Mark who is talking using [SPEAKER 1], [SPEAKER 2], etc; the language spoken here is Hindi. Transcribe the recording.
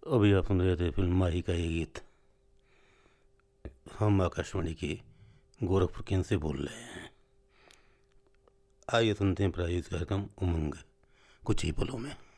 [SPEAKER 1] अभी आप सुन रहे थे फिल्म माही का ये गीत। हम आकाशवाणी के गोरखपुर केंद्र से बोल रहे हैं। आइए सुनते हैं प्रायोजित कार्यक्रम उमंग कुछ ही पलों में।